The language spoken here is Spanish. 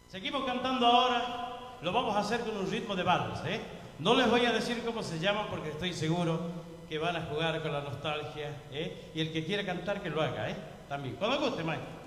Seguimos cantando ahora, lo vamos a hacer con un ritmo de vals, ¿eh? No les voy a decir cómo se llaman porque estoy seguro que van a jugar con la nostalgia, ¿eh? Y el que quiera cantar que lo haga, ¿eh? También, cuando guste, maestro.